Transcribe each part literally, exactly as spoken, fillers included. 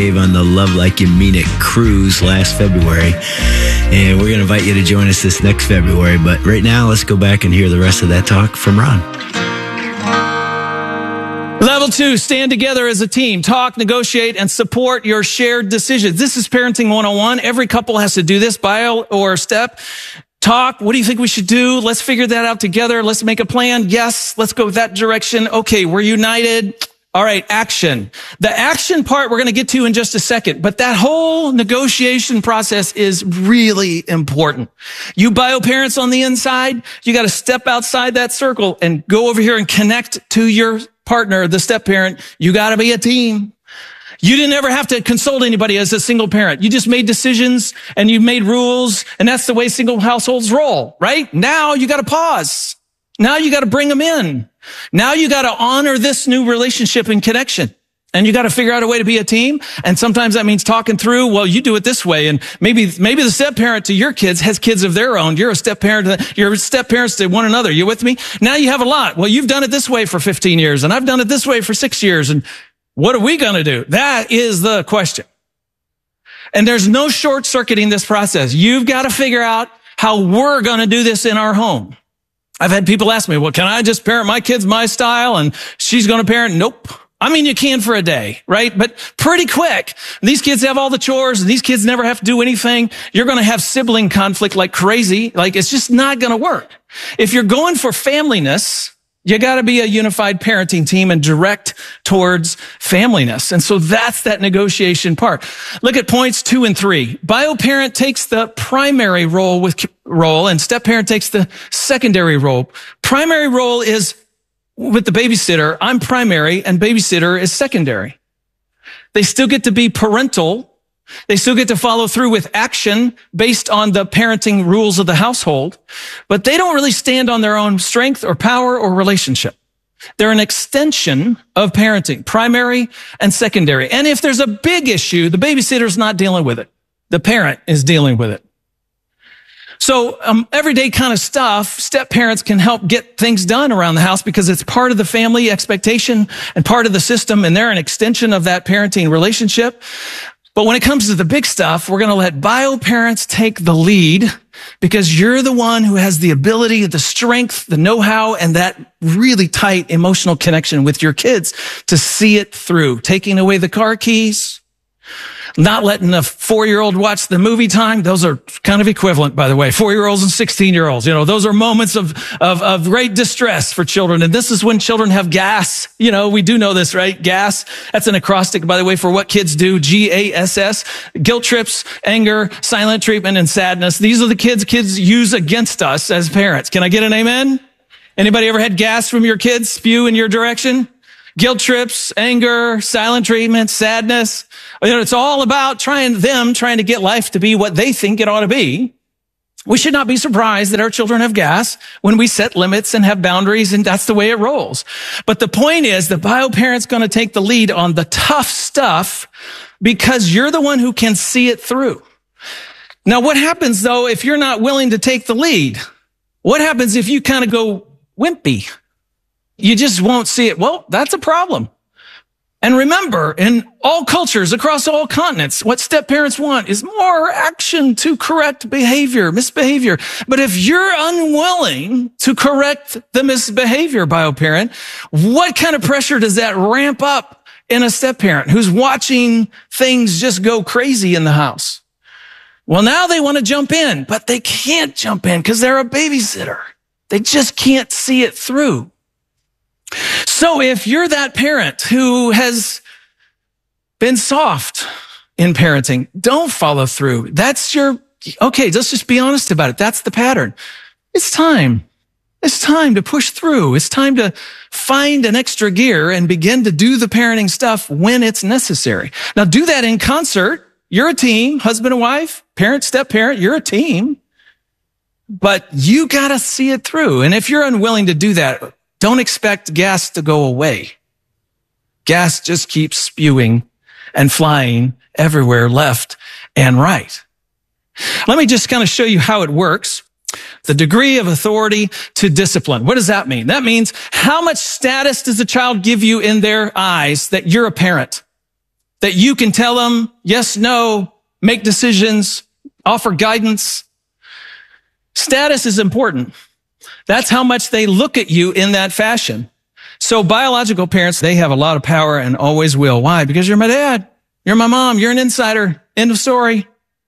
on the Love Like You Mean It cruise last February. And we're going to invite you to join us this next February. But right now, let's go back and hear the rest of that talk from Ron. Level two, stand together as a team. Talk, negotiate, and support your shared decisions. This is Parenting one oh one. Every couple has to do this, bio or step. Talk, what do you think we should do? Let's figure that out together. Let's make a plan. Yes, let's go that direction. Okay, we're united. All right, action. The action part we're going to get to in just a second, but that whole negotiation process is really important. You bio parents on the inside, you got to step outside that circle and go over here and connect to your partner, the step parent. You got to be a team. You didn't ever have to consult anybody as a single parent. You just made decisions and you made rules, and that's the way single households roll, right? Now you got to pause. Now you got to bring them in. Now you got to honor this new relationship and connection. And you got to figure out a way to be a team. And sometimes that means talking through, well, you do it this way. And maybe, maybe the step parent to your kids has kids of their own. You're a step parent, you're step parents to one another. You with me? Now you have a lot. Well, you've done it this way for fifteen years and I've done it this way for six years. And what are we going to do? That is the question. And there's no short circuiting this process. You've got to figure out how we're going to do this in our home. I've had people ask me, well, can I just parent my kids my style and she's going to parent? Nope. I mean, you can for a day, right? But pretty quick. These kids have all the chores and these kids never have to do anything. You're going to have sibling conflict like crazy. Like it's just not going to work. If you're going for familyness, you got to be a unified parenting team and direct towards familyness. And so that's that negotiation part. Look at points two and three. Bio parent takes the primary role with role and step parent takes the secondary role. Primary role is with the babysitter. I'm primary and babysitter is secondary. They still get to be parental. They still get to follow through with action based on the parenting rules of the household, but they don't really stand on their own strength or power or relationship. They're an extension of parenting, primary and secondary. And if there's a big issue, the babysitter's not dealing with it. The parent is dealing with it. So um, everyday kind of stuff, step parents can help get things done around the house because it's part of the family expectation and part of the system, and they're an extension of that parenting relationship. But when it comes to the big stuff, we're going to let bio parents take the lead because you're the one who has the ability, the strength, the know-how, and that really tight emotional connection with your kids to see it through. Taking away the car keys, not letting a four-year-old watch the movie time. Those are kind of equivalent, by the way. Four-year-olds and sixteen-year-olds. You know, those are moments of, of, of great distress for children. And this is when children have gas. You know, we do know this, right? Gas. That's an acrostic, by the way, for what kids do. G A S S. Guilt trips, anger, silent treatment, and sadness. These are the kids kids use against us as parents. Can I get an amen? Anybody ever had gas from your kids spew in your direction? Guilt trips, anger, silent treatment, sadness. You know, it's all about trying them, trying to get life to be what they think it ought to be. We should not be surprised that our children have gas when we set limits and have boundaries, and that's the way it rolls. But the point is, the bio parent's going to take the lead on the tough stuff because you're the one who can see it through. Now, what happens, though, if you're not willing to take the lead? What happens if you kind of go wimpy? You just won't see it. Well, that's a problem. And remember, in all cultures, across all continents, what step parents want is more action to correct behavior, misbehavior. But if you're unwilling to correct the misbehavior, bio parent, what kind of pressure does that ramp up in a step parent who's watching things just go crazy in the house? Well, now they want to jump in, but they can't jump in because they're a babysitter. They just can't see it through. So if you're that parent who has been soft in parenting, don't follow through. That's your, okay, let's just be honest about it. That's the pattern. It's time. It's time to push through. It's time to find an extra gear and begin to do the parenting stuff when it's necessary. Now do that in concert. You're a team, husband and wife, parent, step parent, you're a team, but you got to see it through. And if you're unwilling to do that, don't expect gas to go away. Gas just keeps spewing and flying everywhere, left and right. Let me just kind of show you how it works. The degree of authority to discipline. What does that mean? That means how much status does a child give you in their eyes that you're a parent? that you can tell them yes, no, make decisions, offer guidance. Status is important. That's how much they look at you in that fashion. So biological parents, they have a lot of power and always will. Why? Because you're my dad. You're my mom. You're an insider. End of story.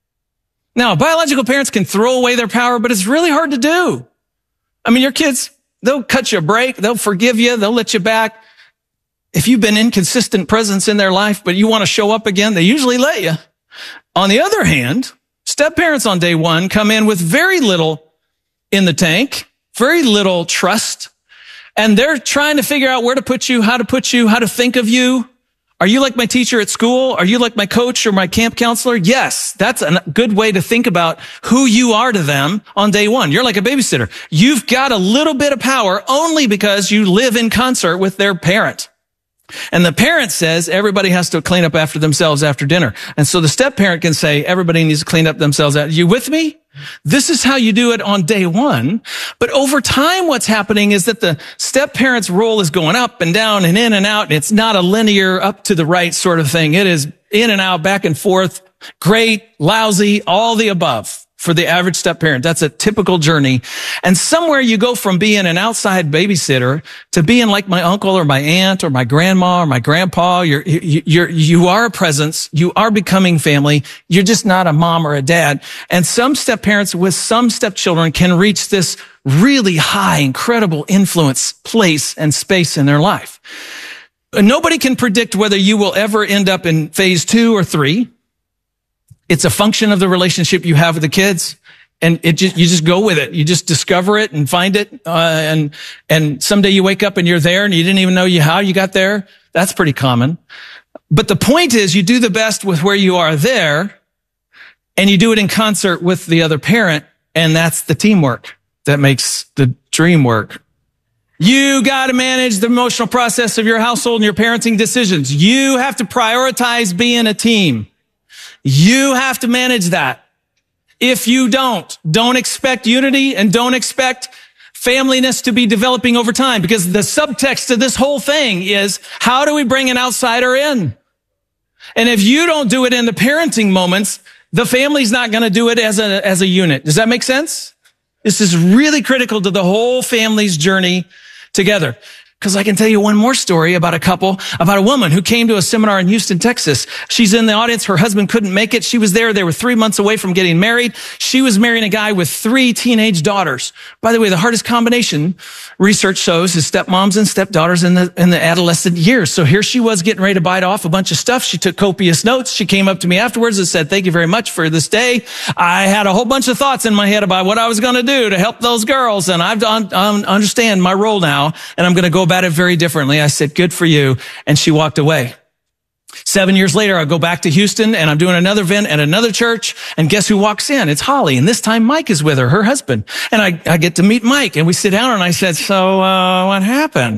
Now, biological parents can throw away their power, but it's really hard to do. I mean, your kids, they'll cut you a break. They'll forgive you. They'll let you back. If you've been inconsistent presence in their life, but you want to show up again, they usually let you. On the other hand, step parents on day one come in with very little in the tank, very little trust, and they're trying to figure out where to put you, how to put you, how to think of you. Are you like my teacher at school? Are you like my coach or my camp counselor? Yes, that's a good way to think about who you are to them on day one. You're like a babysitter. You've got a little bit of power only because you live in concert with their parent. And the parent says everybody has to clean up after themselves after dinner. And so the step parent can say everybody needs to clean up themselves. Are you with me? This is how you do it on day one. But over time, what's happening is that the step parent's role is going up and down and in and out. It's not a linear up to the right sort of thing. It is in and out, back and forth, great, lousy, all the above. For the average step parent, that's a typical journey. And somewhere you go from being an outside babysitter to being like my uncle or my aunt or my grandma or my grandpa. You're, you're, you are a presence. You are becoming family. You're just not a mom or a dad. And some step parents with some stepchildren can reach this really high, incredible influence, place, and space in their life. Nobody can predict whether you will ever end up in phase two or three. It's a function of the relationship you have with the kids, and it just, you just go with it. You just discover it and find it, uh, and and someday you wake up and you're there, and you didn't even know you how you got there. That's pretty common. But the point is, you do the best with where you are there, and you do it in concert with the other parent, and that's the teamwork that makes the dream work. You got to manage the emotional process of your household and your parenting decisions. You have to prioritize being a team. You have to manage that. If you don't, don't expect unity and don't expect familyness to be developing over time, because the subtext of this whole thing is, how do we bring an outsider in? And if you don't do it in the parenting moments, the family's not going to do it as a, as a unit. Does that make sense? This is really critical to the whole family's journey together. Because I can tell you one more story about a couple, about a woman who came to a seminar in Houston, Texas. She's in the audience. Her husband couldn't make it. She was there. They were three months away from getting married. She was marrying a guy with three teenage daughters. By the way, the hardest combination, research shows, is stepmoms and stepdaughters in the, in the adolescent years. So here she was getting ready to bite off a bunch of stuff. She took copious notes. She came up to me afterwards and said, "Thank you very much for this day. I had a whole bunch of thoughts in my head about what I was going to do to help those girls. And I've done, I understand my role now, and I'm going to go about it very differently." I said, "Good for you." And she walked away. Seven years later, I go back to Houston, and I'm doing another event at another church. And guess who walks in? It's Holly. And this time Mike is with her, her husband. And I, I get to meet Mike, and we sit down, and I said, "So, uh, what happened?"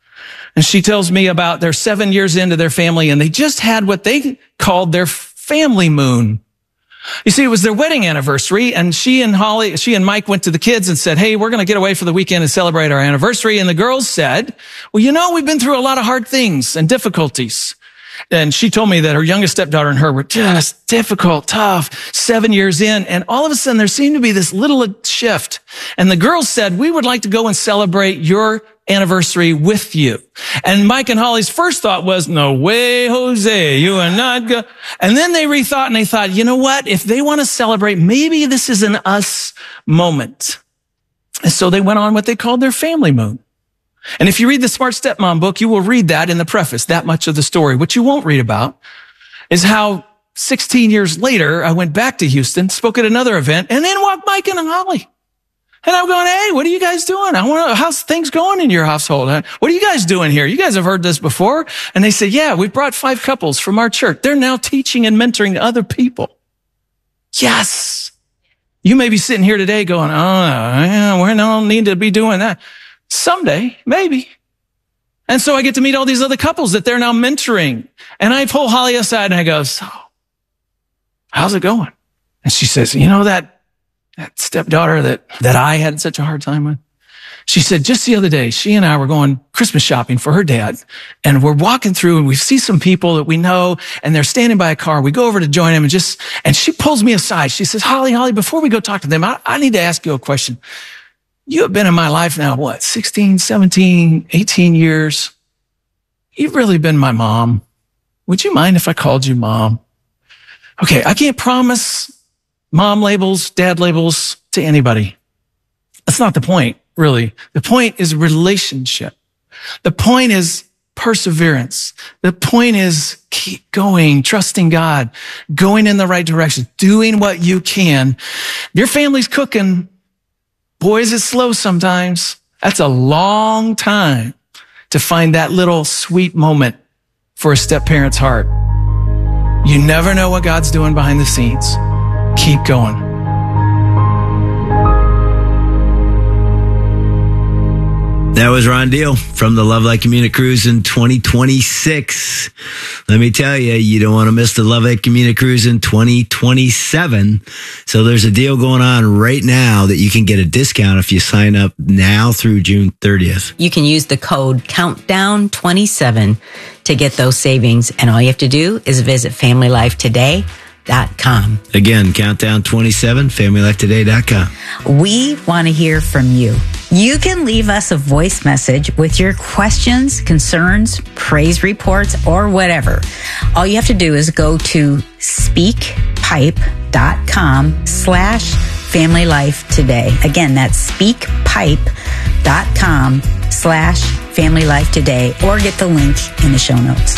And she tells me about they're seven years into their family, and they just had what they called their family moon. You see, it was their wedding anniversary, and she and Holly, she and Mike went to the kids and said, "Hey, we're going to get away for the weekend and celebrate our anniversary." And the girls said, "Well, you know, we've been through a lot of hard things and difficulties." And she told me that her youngest stepdaughter and her were just difficult, tough, seven years in. And all of a sudden, there seemed to be this little shift. And the girls said, "We would like to go and celebrate your anniversary with you." And Mike and Holly's first thought was, "No way, Jose, you are not go." And then they rethought, and they thought, you know what? If they want to celebrate, maybe this is an us moment. And so they went on what they called their family moon. And if you read the Smart Stepmom book, you will read that in the preface, that much of the story. What you won't read about is how sixteen years later, I went back to Houston, spoke at another event, and then walked Mike and Holly. And I'm going, "Hey, what are you guys doing? I want to, how's things going in your household? What are you guys doing here? You guys have heard this before." And they said, "Yeah, we brought five couples from our church. They're now teaching and mentoring other people." Yes. You may be sitting here today going, "Oh, yeah, we don't need to be doing that." Someday, maybe. And so I get to meet all these other couples that they're now mentoring. And I pull Holly aside and I go, "So, how's it going?" And she says, "You know that That stepdaughter that, that I had such a hard time with? She said, just the other day, she and I were going Christmas shopping for her dad. And we're walking through and we see some people that we know and they're standing by a car. We go over to join them and just, and she pulls me aside. She says, Holly, Holly, before we go talk to them, I, I need to ask you a question. You have been in my life now, what, sixteen, seventeen, eighteen years? You've really been my mom. Would you mind if I called you mom? Okay, I can't promise mom labels, dad labels to anybody. That's not the point, really. The point is relationship. The point is perseverance. The point is keep going, trusting God, going in the right direction, doing what you can. Your family's cooking. Boys, it's slow sometimes. That's a long time to find that little sweet moment for a step-parent's heart. You never know what God's doing behind the scenes. Keep going. That was Ron Deal from the Love Like You Mean It Cruise in twenty twenty-six. Let me tell you, you don't want to miss the Love Like You Mean It Cruise in twenty twenty-seven. So there's a deal going on right now that you can get a discount if you sign up now through June thirtieth. You can use the code countdown twenty-seven to get those savings. And all you have to do is visit family life today dot com. Again, countdown twenty-seven, family life today dot com. We want to hear from you. You can leave us a voice message with your questions, concerns, praise reports, or whatever. All you have to do is go to speakpipe.com slash family life today. Again, that's speakpipe.com slash family life today, or get the link in the show notes.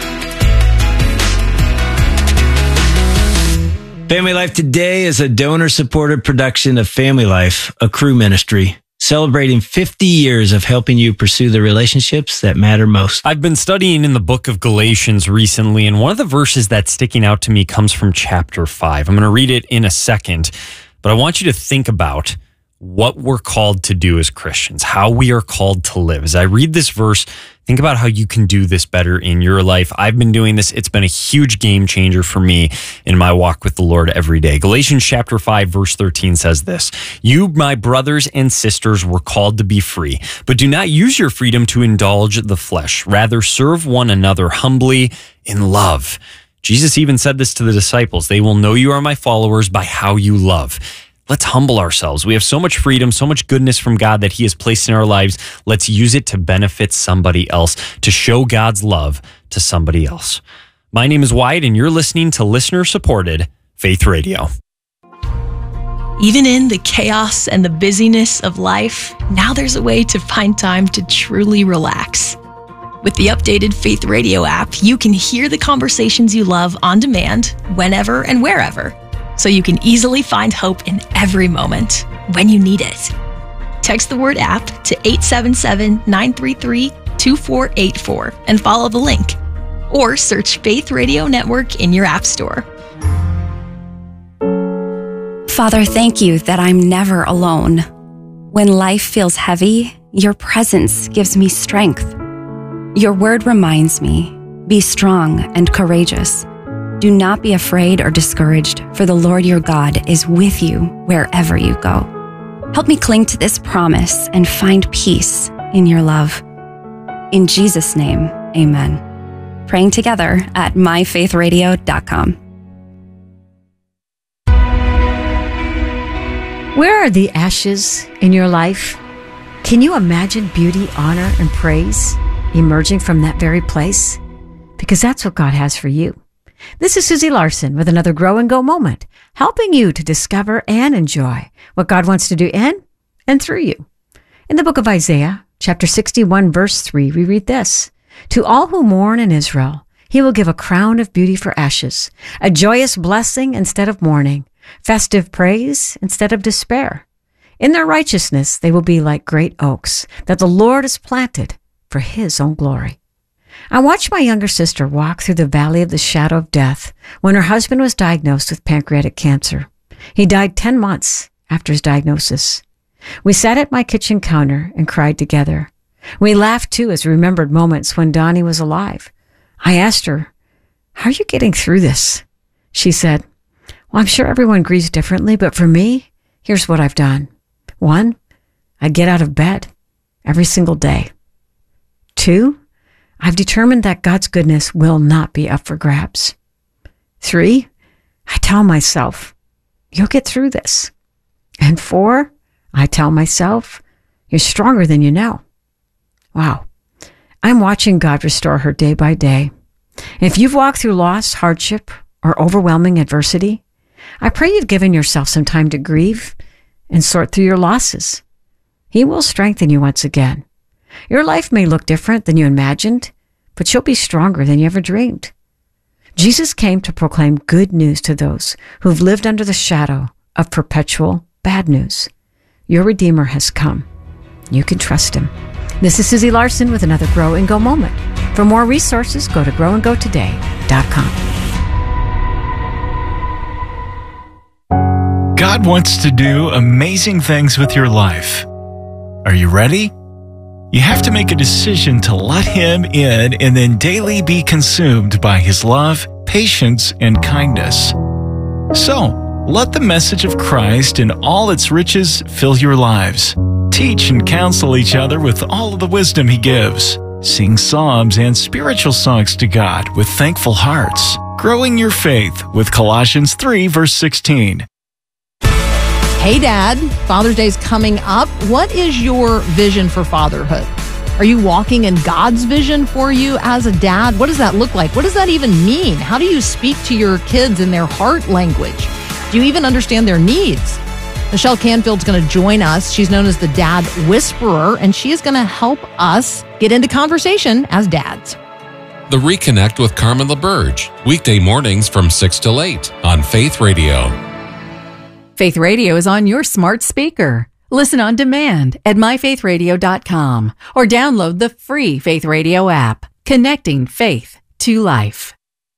Family Life Today is a donor-supported production of Family Life, a crew ministry, celebrating fifty years of helping you pursue the relationships that matter most. I've been studying in the book of Galatians recently, and one of the verses that's sticking out to me comes from chapter five. I'm going to read it in a second, but I want you to think about what we're called to do as Christians, how we are called to live. As I read this verse, think about how you can do this better in your life. I've been doing this. It's been a huge game changer for me in my walk with the Lord every day. Galatians chapter five, verse thirteen says this: "You, my brothers and sisters, were called to be free, but do not use your freedom to indulge the flesh. Rather, serve one another humbly in love." Jesus even said this to the disciples: "They will know you are my followers by how you love." Let's humble ourselves. We have so much freedom, so much goodness from God that He has placed in our lives. Let's use it to benefit somebody else, to show God's love to somebody else. My name is Wyatt, and you're listening to listener-supported Faith Radio. Even in the chaos and the busyness of life, now there's a way to find time to truly relax. With the updated Faith Radio app, you can hear the conversations you love on demand, whenever and wherever, so you can easily find hope in every moment when you need it. Text the word app to eight seven seven, nine three three, two four eight four and follow the link. Or search Faith Radio Network in your app store. Father, thank you that I'm never alone. When life feels heavy, your presence gives me strength. Your word reminds me, be strong and courageous. Do not be afraid or discouraged, for the Lord your God is with you wherever you go. Help me cling to this promise and find peace in your love. In Jesus' name, amen. Praying together at my faith radio dot com. Where are the ashes in your life? Can you imagine beauty, honor, and praise emerging from that very place? Because that's what God has for you. This is Susie Larson with another Grow and Go moment, helping you to discover and enjoy what God wants to do in and through you. In the book of Isaiah, chapter sixty-one, verse three, we read this: "To all who mourn in Israel, He will give a crown of beauty for ashes, a joyous blessing instead of mourning, festive praise instead of despair. In their righteousness, they will be like great oaks that the Lord has planted for His own glory." I watched my younger sister walk through the valley of the shadow of death when her husband was diagnosed with pancreatic cancer. He died ten months after his diagnosis. We sat at my kitchen counter and cried together. We laughed too as we remembered moments when Donnie was alive. I asked her, "How are you getting through this?" She said, "Well, I'm sure everyone grieves differently, but for me, here's what I've done. One, I get out of bed. every single day. Two, I've determined that God's goodness will not be up for grabs. Three, I tell myself, you'll get through this. And four, I tell myself, you're stronger than you know. Wow. I'm watching God restore her day by day. And if you've walked through loss, hardship, or overwhelming adversity, I pray you've given yourself some time to grieve and sort through your losses. He will strengthen you once again. Your life may look different than you imagined, but you'll be stronger than you ever dreamed. Jesus came to proclaim good news to those who've lived under the shadow of perpetual bad news. Your Redeemer has come. You can trust him. This is Susie Larson with another Grow and Go moment. For more resources, go to grow and go today dot com. God wants to do amazing things with your life. Are you ready? You have to make a decision to let him in and then daily be consumed by his love, patience, and kindness. So, let the message of Christ in all its riches fill your lives. Teach and counsel each other with all of the wisdom he gives. Sing psalms and spiritual songs to God with thankful hearts. Growing your faith with Colossians three, verse sixteen. Hey, Dad, Father's Day's coming up. What is your vision for fatherhood? Are you walking in God's vision for you as a dad? What does that look like? What does that even mean? How do you speak to your kids in their heart language? Do you even understand their needs? Michelle Canfield's going to join us. She's known as the Dad Whisperer, and she is going to help us get into conversation as dads. The Reconnect with Carmen LaBerge, weekday mornings from six till eight on Faith Radio. Faith Radio is on your smart speaker. Listen on demand at my faith radio dot com or download the free Faith Radio app, connecting faith to life.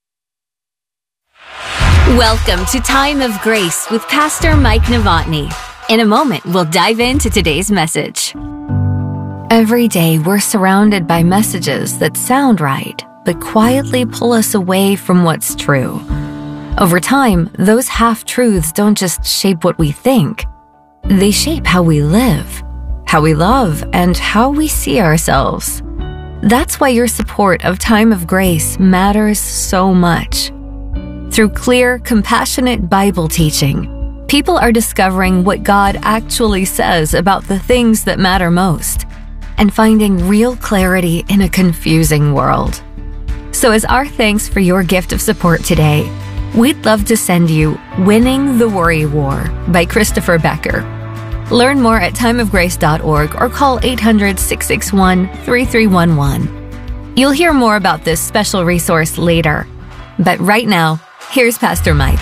Welcome to Time of Grace with Pastor Mike Novotny. In a moment, we'll dive into today's message. Every day, we're surrounded by messages that sound right, but quietly pull us away from what's true. Over time, those half-truths don't just shape what we think. They shape how we live, how we love, and how we see ourselves. That's why your support of Time of Grace matters so much. Through clear, compassionate Bible teaching, people are discovering what God actually says about the things that matter most and finding real clarity in a confusing world. So as our thanks for your gift of support today, we'd love to send you Winning the Worry War by Christopher Becker. Learn more at time of grace dot org or call eight hundred, six six one, three three one one. You'll hear more about this special resource later. But right now, here's Pastor Mike.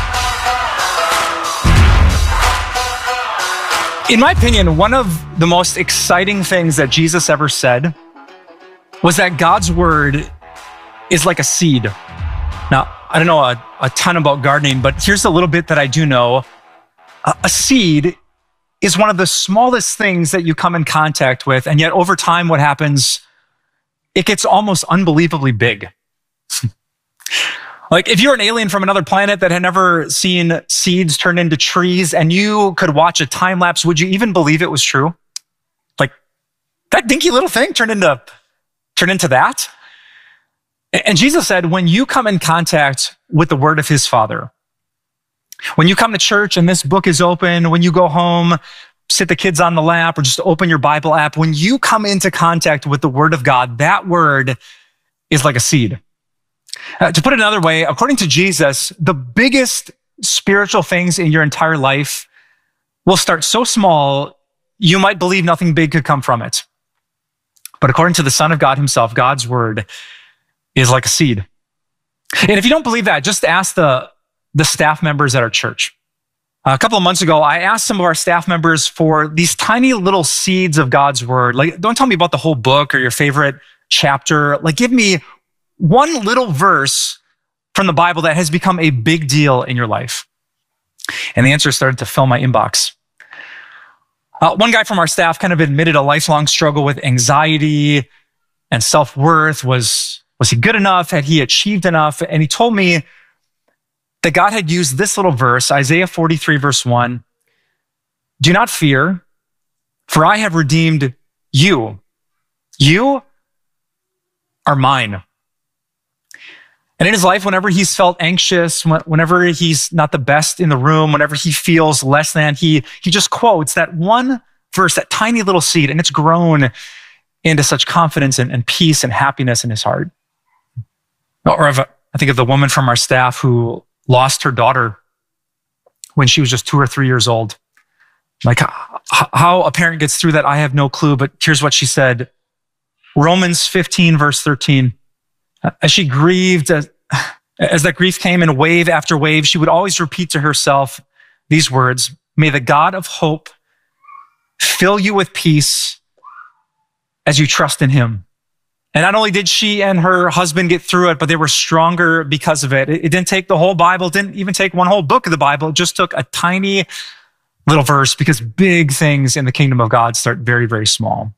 In my opinion, one of the most exciting things that Jesus ever said was that God's word is like a seed. Now, I don't know a, a ton about gardening, but here's a little bit that I do know. A, a seed is one of the smallest things that you come in contact with, and yet over time, what happens, it gets almost unbelievably big. Like if you're an alien from another planet that had never seen seeds turn into trees and you could watch a time lapse, would you even believe it was true? Like that dinky little thing turned into, turned into that? And Jesus said, when you come in contact with the word of his Father, when you come to church and this book is open, when you go home, sit the kids on the lap or just open your Bible app, when you come into contact with the word of God, that word is like a seed. Uh, to put it another way, according to Jesus, the biggest spiritual things in your entire life will start so small, you might believe nothing big could come from it. But according to the Son of God himself, God's word is like a seed. And if you don't believe that, just ask the, the staff members at our church. Uh, a couple of months ago, I asked some of our staff members for these tiny little seeds of God's word. Like, don't tell me about the whole book or your favorite chapter. Like, give me one little verse from the Bible that has become a big deal in your life. And the answer started to fill my inbox. Uh, one guy from our staff kind of admitted a lifelong struggle with anxiety and self-worth. Was, was he good enough? Had he achieved enough? And he told me that God had used this little verse, Isaiah forty-three, verse one. Do not fear, for I have redeemed you, you are mine. And in his life, whenever he's felt anxious, whenever he's not the best in the room, whenever he feels less than, he, he just quotes that one verse, that tiny little seed, and it's grown into such confidence and, and peace and happiness in his heart. Or of a, I think of the woman from our staff who lost her daughter when she was just two or three years old. Like how a parent gets through that, I have no clue, but here's what she said. Romans fifteen, verse thirteen. As she grieved, as, as that grief came in wave after wave, she would always repeat to herself these words, may the God of hope fill you with peace as you trust in him. And not only did she and her husband get through it, but they were stronger because of it. It, it didn't take the whole Bible, it didn't even take one whole book of the Bible. It just took a tiny little verse, because big things in the kingdom of God start very, very small.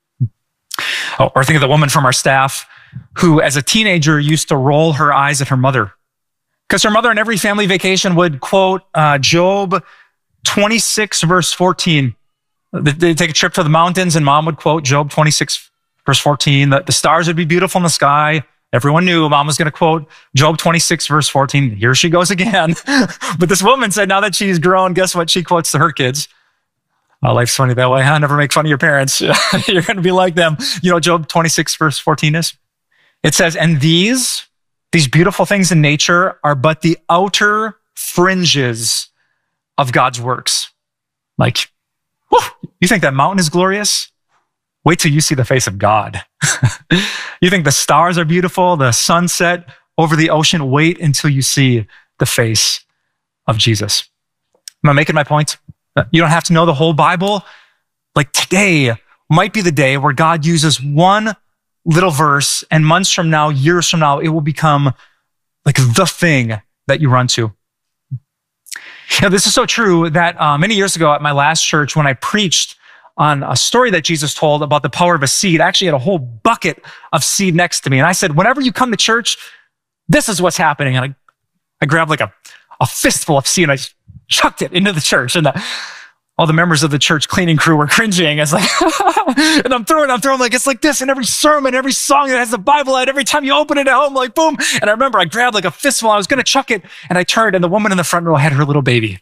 Oh, or think of the woman from our staff who, as a teenager, used to roll her eyes at her mother. Because her mother on every family vacation would quote uh, Job twenty-six, verse fourteen. They'd take a trip to the mountains and mom would quote Job twenty-six, verse fourteen. The, the stars would be beautiful in the sky. Everyone knew mom was going to quote Job twenty-six, verse fourteen. Here she goes again. But this woman said now that she's grown, guess what she quotes to her kids? Oh, life's funny that way, huh? Never make fun of your parents. You're going to be like them. You know what Job twenty-six, verse fourteen is? It says, and these, these beautiful things in nature are but the outer fringes of God's works. Like, whew, you think that mountain is glorious? Wait till you see the face of God. You think the stars are beautiful, the sunset over the ocean? Wait until you see the face of Jesus. Am I making my point? You don't have to know the whole Bible. Like today might be the day where God uses one little verse, and months from now, years from now, it will become like the thing that you run to. You know, this is so true that uh, many years ago at my last church, when I preached on a story that Jesus told about the power of a seed, I actually had a whole bucket of seed next to me. And I said, whenever you come to church, this is what's happening. And I, I grabbed like a, a fistful of seed and I just chucked it into the church. And the, all the members of the church cleaning crew were cringing. It's like, and I'm throwing, I'm throwing like, it's like this in every sermon, every song that has the Bible out, every time you open it at home, like boom. And I remember I grabbed like a fistful, I was going to chuck it, and I turned, and the woman in the front row had her little baby.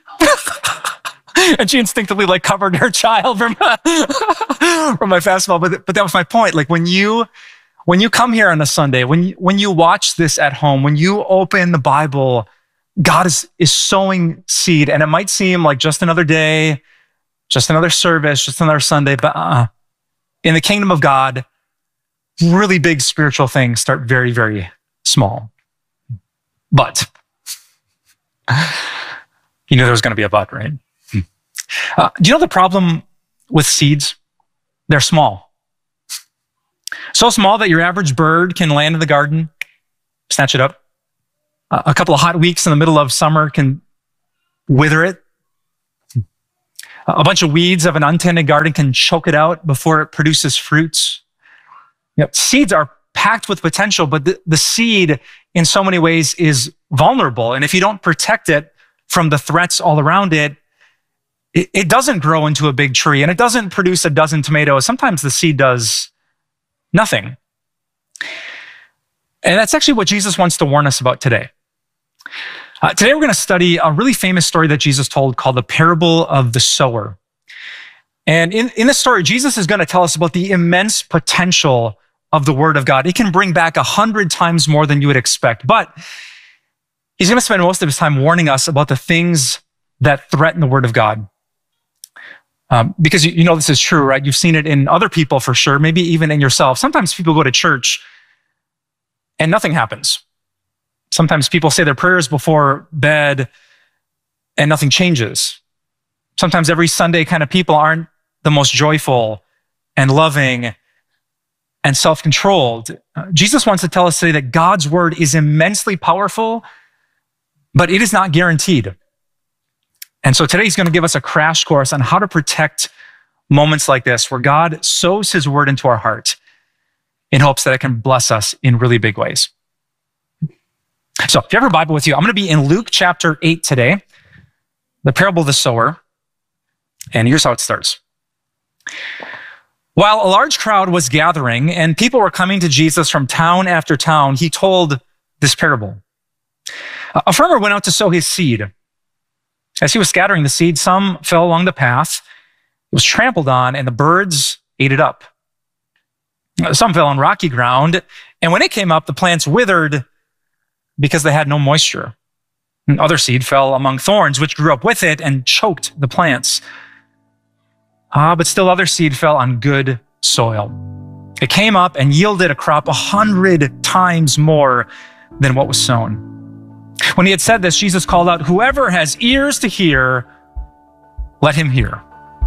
And she instinctively like covered her child from, from my fastball. But, but that was my point. Like when you, when you come here on a Sunday, when you, when you watch this at home, when you open the Bible, God is, is sowing seed, and it might seem like just another day, just another service, just another Sunday, but uh, in the kingdom of God, really big spiritual things start very, very small. But, you knew there was going to be a but, right? Uh, do you know the problem with seeds? They're small. So small that your average bird can land in the garden, snatch it up. Uh, a couple of hot weeks in the middle of summer can wither it. A bunch of weeds of an untended garden can choke it out before it produces fruits. You know, seeds are packed with potential, but the, the seed in so many ways is vulnerable. And if you don't protect it from the threats all around it, it, it doesn't grow into a big tree, and it doesn't produce a dozen tomatoes. Sometimes the seed does nothing. And that's actually what Jesus wants to warn us about today. Uh, today we're going to study a really famous story that Jesus told called the parable of the sower. And in, in this story, Jesus is going to tell us about the immense potential of the word of God. It can bring back a hundred times more than you would expect, but he's going to spend most of his time warning us about the things that threaten the word of God. Um, because you, you know this is true, right? You've seen it in other people for sure, maybe even in yourself. Sometimes people go to church and nothing happens. Sometimes people say their prayers before bed and nothing changes. Sometimes every Sunday kind of people aren't the most joyful and loving and self-controlled. Uh, Jesus wants to tell us today that God's word is immensely powerful, but it is not guaranteed. And so today he's going to give us a crash course on how to protect moments like this, where God sows his word into our heart in hopes that it can bless us in really big ways. So if you have a Bible with you, I'm going to be in Luke chapter eight today, the parable of the sower. And here's how it starts. While a large crowd was gathering and people were coming to Jesus from town after town, he told this parable. A farmer went out to sow his seed. As he was scattering the seed, some fell along the path. It was trampled on, and the birds ate it up. Some fell on rocky ground, and when it came up, the plants withered because they had no moisture. And other seed fell among thorns, which grew up with it and choked the plants. Ah, but still other seed fell on good soil. It came up and yielded a crop a hundred times more than what was sown. When he had said this, Jesus called out, "Whoever has ears to hear, let him hear."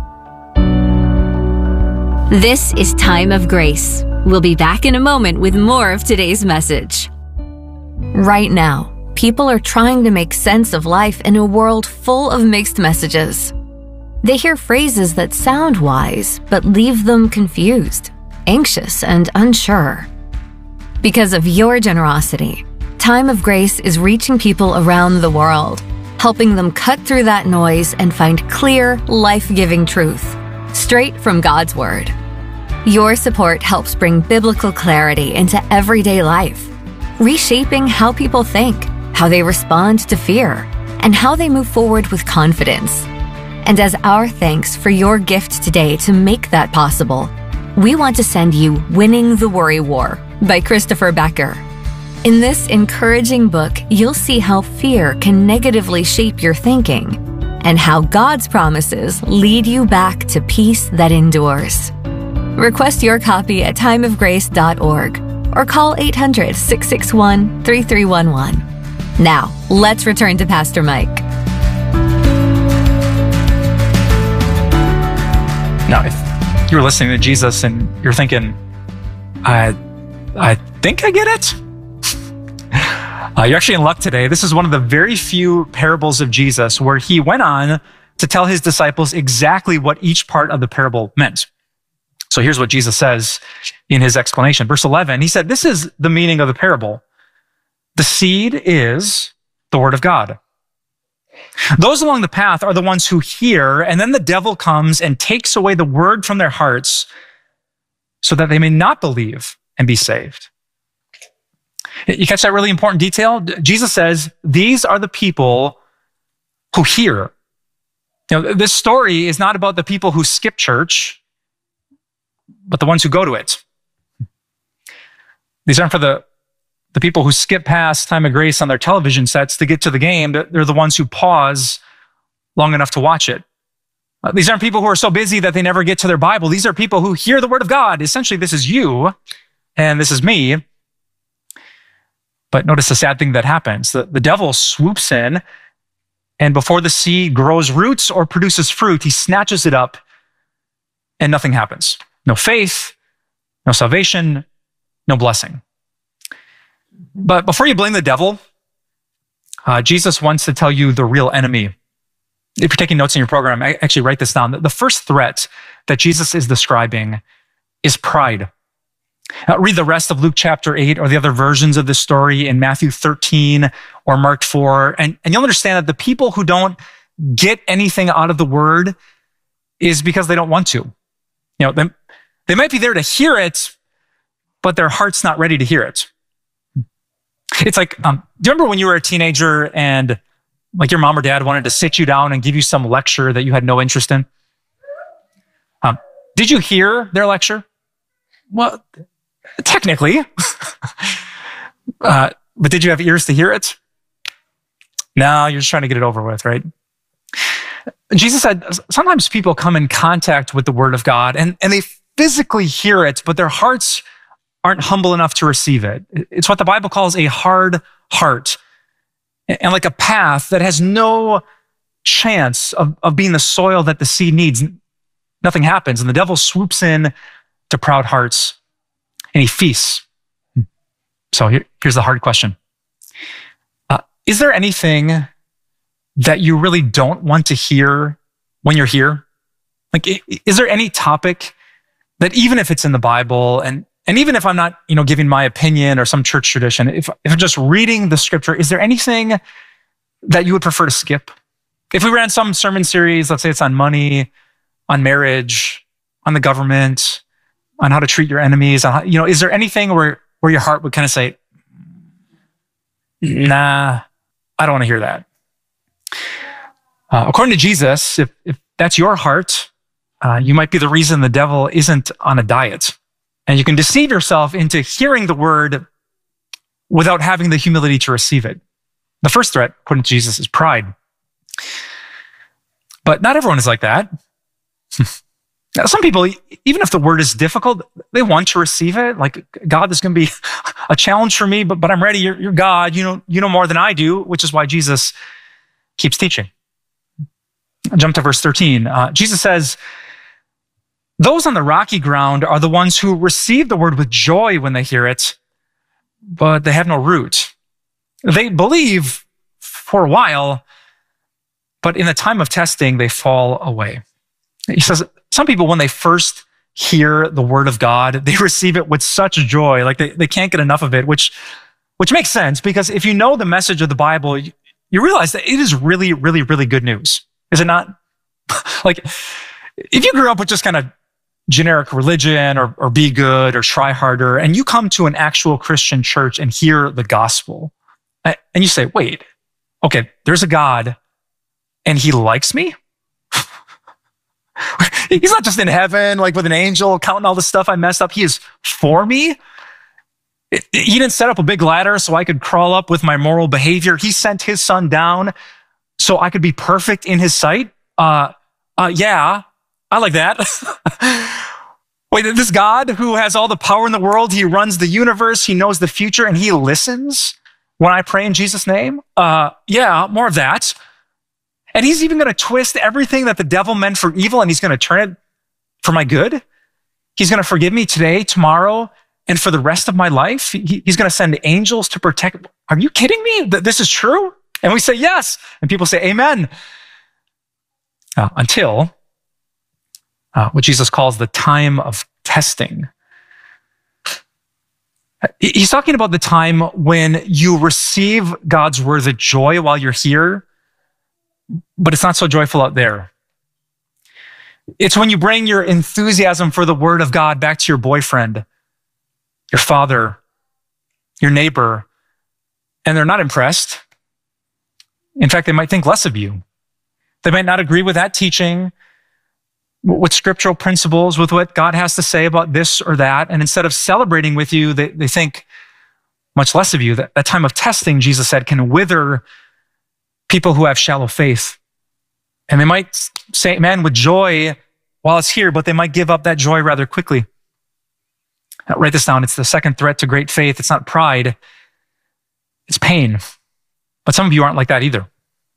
This is Time of Grace. We'll be back in a moment with more of today's message. Right now, people are trying to make sense of life in a world full of mixed messages. They hear phrases that sound wise, but leave them confused, anxious, and unsure. Because of your generosity, Time of Grace is reaching people around the world, helping them cut through that noise and find clear, life-giving truth, straight from God's Word. Your support helps bring biblical clarity into everyday life, reshaping how people think, how they respond to fear, and how they move forward with confidence. And as our thanks for your gift today to make that possible, we want to send you Winning the Worry War by Christopher Becker. In this encouraging book, you'll see how fear can negatively shape your thinking and how God's promises lead you back to peace that endures. Request your copy at time of grace dot org or call eight hundred, six six one, three three one one. Now, let's return to Pastor Mike. Now, if you're listening to Jesus and you're thinking, I, I think I get it, uh, you're actually in luck today. This is one of the very few parables of Jesus where he went on to tell his disciples exactly what each part of the parable meant. So here's what Jesus says in his explanation. Verse eleven, he said, "This is the meaning of the parable. The seed is the word of God. Those along the path are the ones who hear, and then the devil comes and takes away the word from their hearts so that they may not believe and be saved." You catch that really important detail? Jesus says, these are the people who hear. You know, this story is not about the people who skip church, but the ones who go to it. These aren't for the The people who skip past Time of Grace on their television sets to get to the game. They're the ones who pause long enough to watch it. Uh, these aren't people who are so busy that they never get to their Bible. These are people who hear the word of God. Essentially, this is you and this is me. But notice the sad thing that happens. The, the devil swoops in, and before the seed grows roots or produces fruit, he snatches it up and nothing happens. No faith, no salvation, no blessing. But before you blame the devil, uh, Jesus wants to tell you the real enemy. If you're taking notes in your program, I actually write this down. The first threat that Jesus is describing is pride. Uh, read the rest of Luke chapter eight or the other versions of this story in Matthew thirteen or Mark four, and, and you'll understand that the people who don't get anything out of the word is because they don't want to. You know, they, they might be there to hear it, but their heart's not ready to hear it. It's like, um, do you remember when you were a teenager and like your mom or dad wanted to sit you down and give you some lecture that you had no interest in? Um, did you hear their lecture? Well, technically. uh, but did you have ears to hear it? No, you're just trying to get it over with, right? Jesus said, sometimes people come in contact with the word of God and, and they physically hear it, but their hearts aren't humble enough to receive it. It's what the Bible calls a hard heart, and like a path that has no chance of, of being the soil that the seed needs. Nothing happens, and the devil swoops in to proud hearts, and he feasts. So here, here's the hard question. Uh, is there anything that you really don't want to hear when you're here? Like, is there any topic that even if it's in the Bible, and And even if I'm not, you know, giving my opinion or some church tradition, if, if I'm just reading the scripture, is there anything that you would prefer to skip? If we ran some sermon series, let's say it's on money, on marriage, on the government, on how to treat your enemies? On how, you know, is there anything where, where your heart would kind of say, nah, I don't want to hear that? Uh, according to Jesus, if, if that's your heart, uh, you might be the reason the devil isn't on a diet. And you can deceive yourself into hearing the word without having the humility to receive it. The first threat, according to Jesus, is pride. But not everyone is like that. Now, some people, even if the word is difficult, they want to receive it. Like, God, this is going to be a challenge for me, but, but I'm ready. You're, you're God. You know, you know more than I do, which is why Jesus keeps teaching. Jump to verse thirteen. Uh, Jesus says, those on the rocky ground are the ones who receive the word with joy when they hear it, but they have no root. They believe for a while, but in the time of testing, they fall away. He says, some people, when they first hear the word of God, they receive it with such joy, like they, they can't get enough of it, which, which makes sense, because if you know the message of the Bible, you, you realize that it is really, really, really good news. Is it not? Like, if you grew up with just kind of generic religion or, or be good or try harder, and you come to an actual Christian church and hear the gospel, and you say, wait, okay, there's a God and he likes me? He's not just in heaven, like with an angel counting all the stuff I messed up. He is for me. He didn't set up a big ladder so I could crawl up with my moral behavior. He sent his son down so I could be perfect in his sight. Uh, uh, yeah, I like that. Wait, this God who has all the power in the world, he runs the universe, he knows the future, and he listens when I pray in Jesus' name? Uh, yeah, more of that. And he's even going to twist everything that the devil meant for evil, and he's going to turn it for my good. He's going to forgive me today, tomorrow, and for the rest of my life. He, he's going to send angels to protect. Are you kidding me? That this is true? And we say yes. And people say amen. Uh, until uh, what Jesus calls the time of testing. He's talking about the time when you receive God's word, the joy while you're here, but it's not so joyful out there. It's when you bring your enthusiasm for the word of God back to your boyfriend, your father, your neighbor, and they're not impressed. In fact, they might think less of you. They might not agree with that teaching, with scriptural principles, with what God has to say about this or that. And instead of celebrating with you, they, they think much less of you. That, that time of testing, Jesus said, can wither people who have shallow faith. And they might say amen with joy while it's here, but they might give up that joy rather quickly. Now, write this down. It's the second threat to great faith. It's not pride. It's pain. But some of you aren't like that either.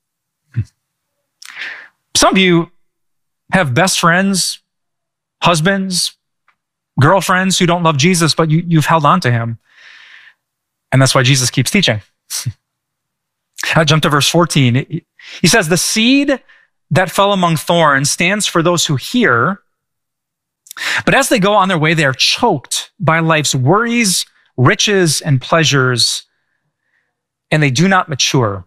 Some of you have best friends, husbands, girlfriends who don't love Jesus, but you, you've held on to him. And that's why Jesus keeps teaching. I jump to verse fourteen. He says, the seed that fell among thorns stands for those who hear, but as they go on their way, they are choked by life's worries, riches, and pleasures, and they do not mature.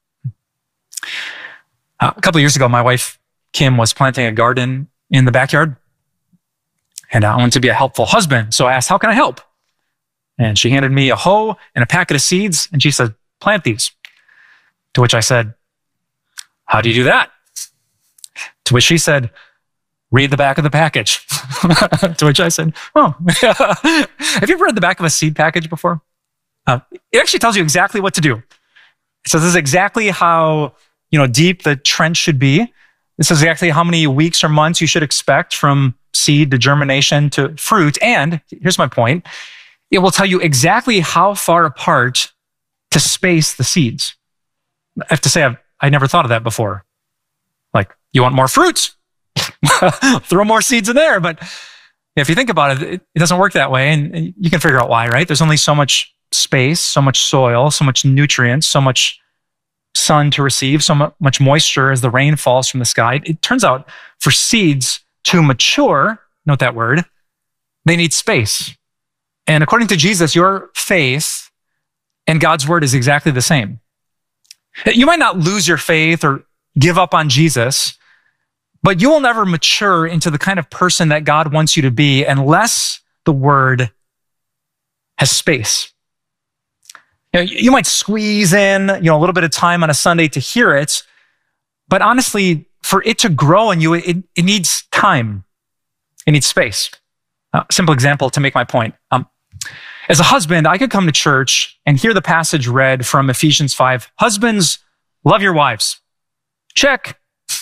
Uh, a couple of years ago, my wife, Kim, was planting a garden in the backyard, and I wanted to be a helpful husband, so I asked, how can I help? And she handed me a hoe and a packet of seeds, and she said, plant these. To which I said, how do you do that? To which she said, read the back of the package. To which I said, oh. Have you ever read the back of a seed package before? Uh, it actually tells you exactly what to do. It says this is exactly how, you know, deep the trench should be. This is exactly how many weeks or months you should expect from seed to germination to fruit. And here's my point. It will tell you exactly how far apart to space the seeds. I have to say, I've, I never thought of that before. Like, you want more fruit? Throw more seeds in there. But if you think about it, it, it doesn't work that way. And you can figure out why, right? There's only so much space, so much soil, so much nutrients, so much sun to receive, so much moisture as the rain falls from the sky. It turns out for seeds to mature, note that word, they need space. And according to Jesus, your faith and God's word is exactly the same. You might not lose your faith or give up on Jesus, but you will never mature into the kind of person that God wants you to be unless the word has space. You know, you might squeeze in, you know, a little bit of time on a Sunday to hear it, but honestly, for it to grow in you, it, it needs time. It needs space. Uh, simple example to make my point. Um, as a husband, I could come to church and hear the passage read from Ephesians five. Husbands, love your wives. Check.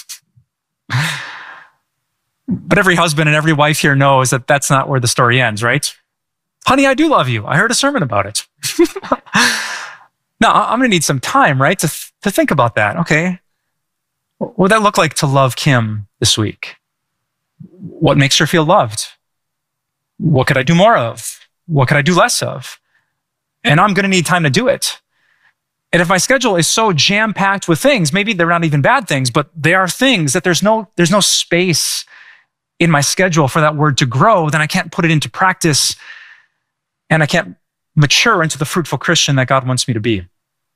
But every husband and every wife here knows that that's not where the story ends, right? Honey, I do love you. I heard a sermon about it. Now, I'm going to need some time, right, to, th- to think about that. Okay. What would that look like to love Kim this week? What makes her feel loved? What could I do more of? What could I do less of? And I'm going to need time to do it. And if my schedule is so jam-packed with things, maybe they're not even bad things, but they are things that there's no, there's no space in my schedule for that word to grow, then I can't put it into practice and I can't mature into the fruitful Christian that God wants me to be.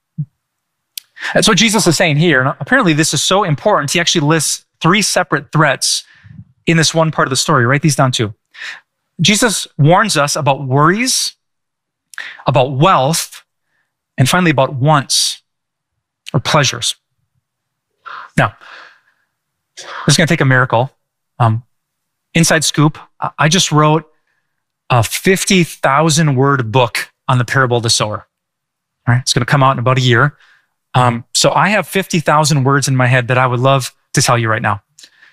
That's what Jesus is saying here. And apparently this is so important. He actually lists three separate threats in this one part of the story. Write these down too. Jesus warns us about worries, about wealth, and finally about wants or pleasures. Now, this is going to take a miracle. Um, inside scoop, I just wrote a fifty thousand word book on the parable of the sower. All right, it's going to come out in about a year. Um, so I have fifty thousand words in my head that I would love to tell you right now.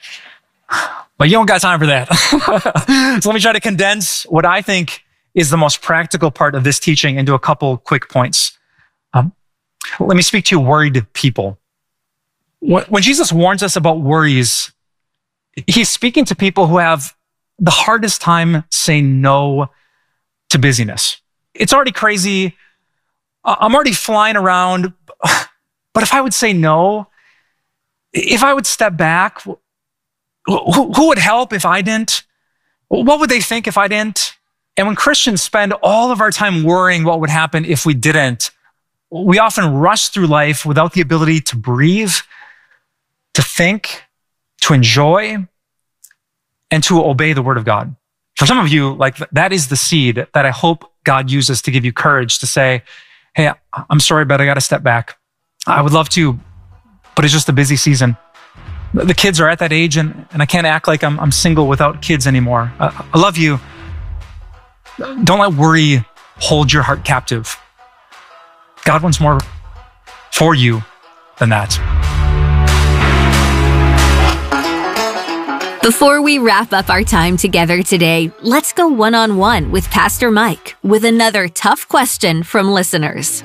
But you don't got time for that. So let me try to condense what I think is the most practical part of this teaching into a couple quick points. Um, let me speak to worried people. When Jesus warns us about worries, he's speaking to people who have the hardest time saying no to busyness. It's already crazy. I'm already flying around. But if I would say no, if I would step back, who, who would help if I didn't? What would they think if I didn't? And when Christians spend all of our time worrying what would happen if we didn't, we often rush through life without the ability to breathe, to think, to enjoy, and to obey the word of God. For some of you, like that is the seed that I hope God uses to give you courage to say, hey, I'm sorry, but I got to step back. I would love to, but it's just a busy season. The kids are at that age and, and I can't act like I'm, I'm single without kids anymore. I, I love you. Don't let worry hold your heart captive. God wants more for you than that. Before we wrap up our time together today, let's go one-on-one with Pastor Mike with another tough question from listeners.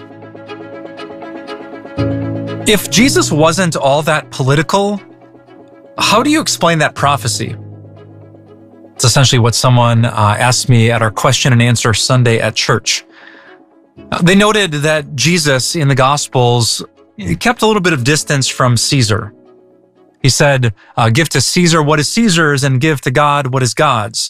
If Jesus wasn't all that political, how do you explain that prophecy? It's essentially what someone uh, asked me at our question and answer Sunday at church. Uh, they noted that Jesus in the Gospels kept a little bit of distance from Caesar. He said, uh, give to Caesar what is Caesar's and give to God what is God's.